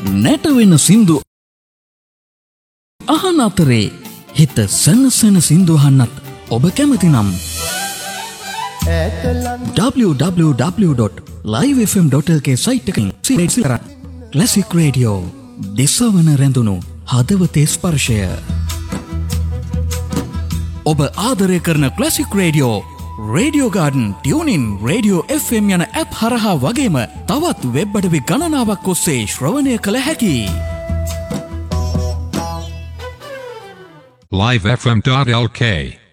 නැටවෙන සින්දු අහන අතරේ හිත සනසන සින්දු අහන්නත් ඔබ කැමති නම් www.livefm.lk සයිට් එකෙන් සිලෙක්ට් කරන්න. ක්ලාසික් රේඩියෝ දිසවන රැඳුණු හදවතේ ස්පර්ශය. ඔබ ආදරය කරන classic radio radio garden tuning radio FM යන ඇප් හරහා වගේම තවත් වෙබ් අඩවි ගණනාවක් ඔස්සේ ශ්‍රවණය කළ හැකි. livefm.lk